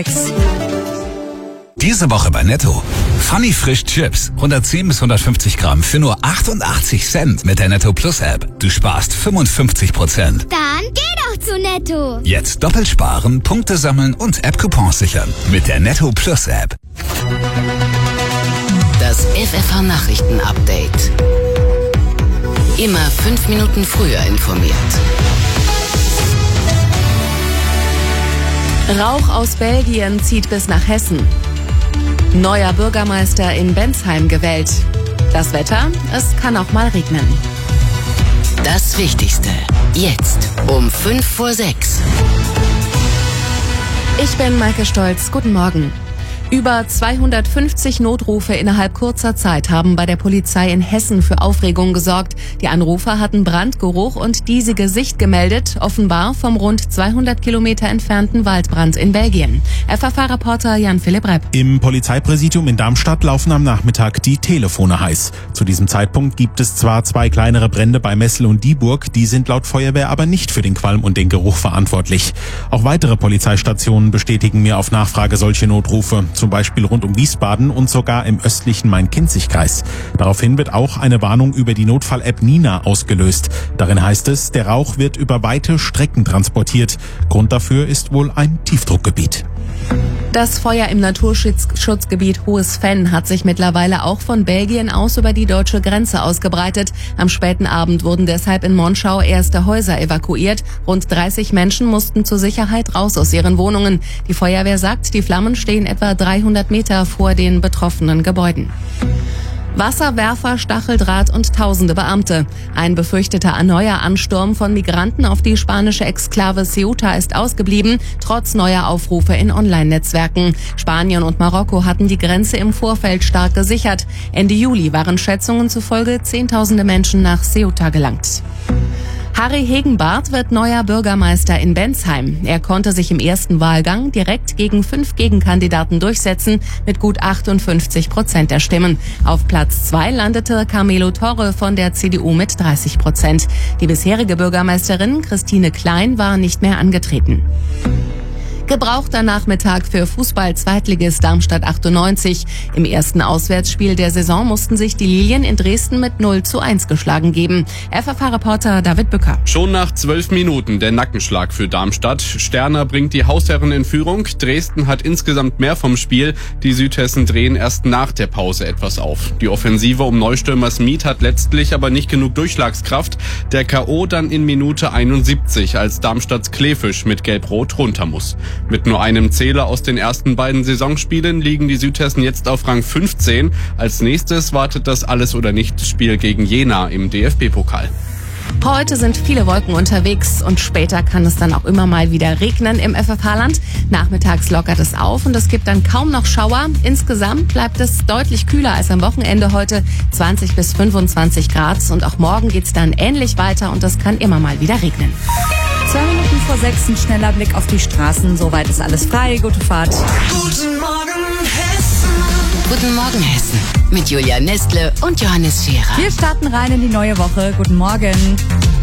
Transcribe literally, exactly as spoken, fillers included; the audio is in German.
Diese Woche bei Netto. Funny Frisch Chips. hundertzehn bis hundertfünfzig Gramm für nur achtundachtzig Cent mit der Netto Plus App. Du sparst fünfundfünfzig Prozent. Dann geh doch zu Netto. Jetzt doppelt sparen, Punkte sammeln und App-Coupons sichern. Mit der Netto Plus App. Das F F H-Nachrichten-Update. Immer fünf Minuten früher informiert. Rauch aus Belgien zieht bis nach Hessen. Neuer Bürgermeister in Bensheim gewählt. Das Wetter, es kann auch mal regnen. Das Wichtigste, jetzt um fünf vor sechs. Ich bin Maike Stolz, guten Morgen. Über zweihundertfünfzig Notrufe innerhalb kurzer Zeit haben bei der Polizei in Hessen für Aufregung gesorgt. Die Anrufer hatten Brandgeruch und diesige Sicht gemeldet, offenbar vom rund zweihundert Kilometer entfernten Waldbrand in Belgien. F F H-Reporter Jan-Philipp Repp. Im Polizeipräsidium in Darmstadt laufen am Nachmittag die Telefone heiß. Zu diesem Zeitpunkt gibt es zwar zwei kleinere Brände bei Messel und Dieburg, die sind laut Feuerwehr aber nicht für den Qualm und den Geruch verantwortlich. Auch weitere Polizeistationen bestätigen mir auf Nachfrage solche Notrufe. Zum Beispiel rund um Wiesbaden und sogar im östlichen Main-Kinzig-Kreis. Daraufhin wird auch eine Warnung über die Notfall-App Nina ausgelöst. Darin heißt es, der Rauch wird über weite Strecken transportiert. Grund dafür ist wohl ein Tiefdruckgebiet. Das Feuer im Naturschutzgebiet Hohes Venn hat sich mittlerweile auch von Belgien aus über die deutsche Grenze ausgebreitet. Am späten Abend wurden deshalb in Monschau erste Häuser evakuiert. Rund dreißig Menschen mussten zur Sicherheit raus aus ihren Wohnungen. Die Feuerwehr sagt, die Flammen stehen etwa dreihundert Meter vor den betroffenen Gebäuden. Wasserwerfer, Stacheldraht und tausende Beamte. Ein befürchteter neuer Ansturm von Migranten auf die spanische Exklave Ceuta ist ausgeblieben, trotz neuer Aufrufe in Online-Netzwerken. Spanien und Marokko hatten die Grenze im Vorfeld stark gesichert. Ende Juli waren Schätzungen zufolge zehntausende Menschen nach Ceuta gelangt. Harry Hegenbarth wird neuer Bürgermeister in Bensheim. Er konnte sich im ersten Wahlgang direkt gegen fünf Gegenkandidaten durchsetzen mit gut achtundfünfzig Prozent der Stimmen. Auf Platz zwei landete Carmelo Torre von der C D U mit dreißig Prozent. Die bisherige Bürgermeisterin Christine Klein war nicht mehr angetreten. Gebrauchter Nachmittag für Fußball-Zweitligist Darmstadt achtundneunzig. Im ersten Auswärtsspiel der Saison mussten sich die Lilien in Dresden mit null zu eins geschlagen geben. F F H-Reporter David Bücker. Schon nach zwölf Minuten der Nackenschlag für Darmstadt. Sterner bringt die Hausherren in Führung. Dresden hat insgesamt mehr vom Spiel. Die Südhessen drehen erst nach der Pause etwas auf. Die Offensive um Neustürmer Smith hat letztlich aber nicht genug Durchschlagskraft. Der K O dann in Minute einundsiebzig, als Darmstadts Kleefisch mit Gelb-Rot runter muss. Mit nur einem Zähler aus den ersten beiden Saisonspielen liegen die Südhessen jetzt auf Rang fünfzehn. Als nächstes wartet das Alles-oder-Nichts-Spiel gegen Jena im D F B-Pokal. Heute sind viele Wolken unterwegs und später kann es dann auch immer mal wieder regnen im F F H-Land. Nachmittags lockert es auf und es gibt dann kaum noch Schauer. Insgesamt bleibt es deutlich kühler als am Wochenende heute, zwanzig bis fünfundzwanzig Grad. Und auch morgen geht's dann ähnlich weiter und es kann immer mal wieder regnen. Zwei Minuten vor sechs, ein schneller Blick auf die Straßen. Soweit ist alles frei. Gute Fahrt. Guten Morgen, Hessen. Guten Morgen, Hessen. Mit Julia Nestle und Johannes Scherer. Wir starten rein in die neue Woche. Guten Morgen.